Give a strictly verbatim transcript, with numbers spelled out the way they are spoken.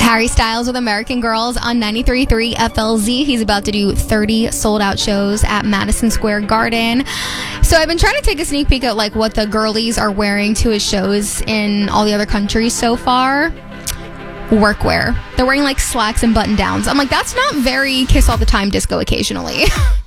Harry Styles with American Girls on ninety-three point three F L Z. He's about to do thirty sold-out shows at Madison Square Garden. So I've been trying to take a sneak peek at like what the girlies are wearing to his shows in all the other countries so far. Workwear. They're wearing like slacks and button-downs. I'm like, that's not very Kiss All the Time disco occasionally.